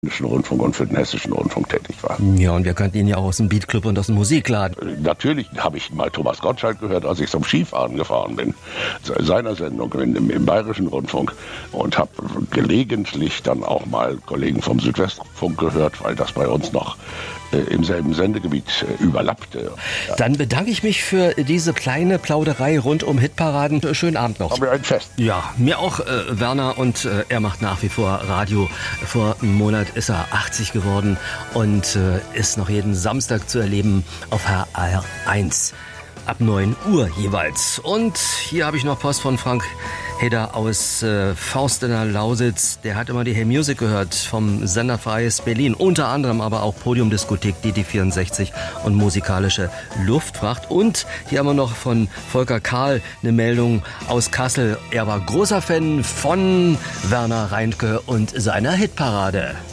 Rundfunk und für den Hessischen Rundfunk tätig war. Ja, und wir kannten ihn ja auch aus dem Beatclub und aus dem Musikladen. Natürlich habe ich mal Thomas Gottschalk gehört, als ich zum Skifahren gefahren bin, seiner Sendung im Bayerischen Rundfunk, und habe gelegentlich dann auch mal Kollegen vom Südwestfunk gehört, weil das bei uns noch im selben Sendegebiet überlappte. Ja. Dann bedanke ich mich für diese kleine Plauderei rund um Hitparaden. Schönen Abend noch. Haben wir ein Fest. Ja, mir auch, Werner, und er macht nach wie vor Radio. Vor einem Monat ist er 80 geworden und ist noch jeden Samstag zu erleben auf HR1 ab 9 Uhr jeweils. Und hier habe ich noch Post von Frank Heder aus Faust in der Lausitz. Der hat immer die Hey Music gehört vom Sender Freies Berlin. Unter anderem aber auch Podiumdiskothek, DT64 und musikalische Luftfracht. Und hier haben wir noch von Volker Karl eine Meldung aus Kassel. Er war großer Fan von Werner Reintke und seiner Hitparade.